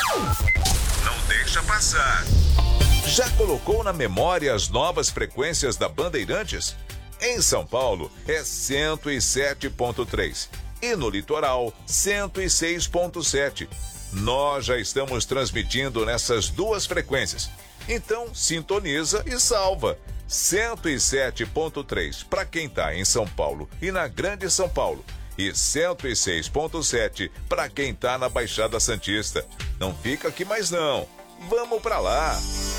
Não deixa passar. Já colocou na memória as novas frequências da Bandeirantes? Em São Paulo é 107.3 e no litoral 106.7. Nós já estamos transmitindo nessas duas frequências. Então sintoniza e salva. 107.3 para quem está em São Paulo e na Grande São Paulo. E 106.7 para quem está na Baixada Santista. Não fica aqui mais não. Vamos para lá!